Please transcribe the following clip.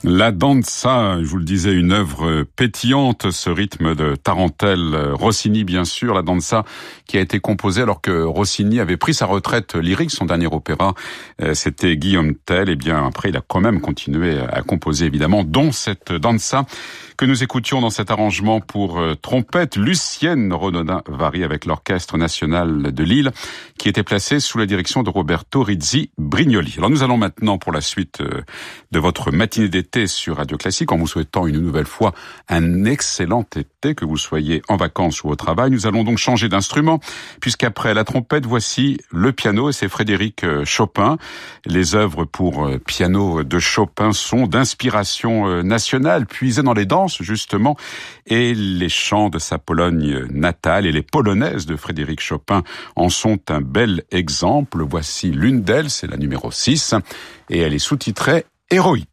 La danza, je vous le disais, une œuvre pétillante, ce rythme de tarentelle. Rossini, bien sûr, la danza qui a été composée alors que Rossini avait pris sa retraite lyrique. Son dernier opéra, c'était Guillaume Tell. Et bien après, il a quand même continué à composer, évidemment, dont cette danza que nous écoutions dans cet arrangement pour trompette. Lucienne Renaudin-Vary avec l'Orchestre National de Lille, qui était placé sous la direction de Roberto Rizzi-Brignoli. Alors nous allons maintenant pour la suite de votre matinée d'été sur Radio Classique, en vous souhaitant une nouvelle fois un excellent été, que vous soyez en vacances ou au travail. Nous allons donc changer d'instrument, puisqu'après la trompette, voici le piano, et c'est Frédéric Chopin. Les œuvres pour piano de Chopin sont d'inspiration nationale, puisées dans les danses, justement, et les chants de sa Pologne natale et les polonaises de Frédéric Chopin en sont un bel exemple. Voici l'une d'elles, c'est la numéro 6, et elle est sous-titrée « Héroïque ».